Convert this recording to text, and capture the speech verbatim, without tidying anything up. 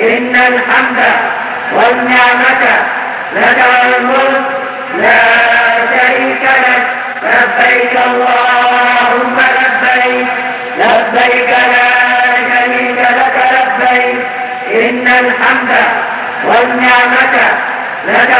إن الحمد والنعمة لك والملك لا شريك لك. لبيك اللهم لبيك لبيك لا شريك لك لبيك إن الحمد والنعمة لك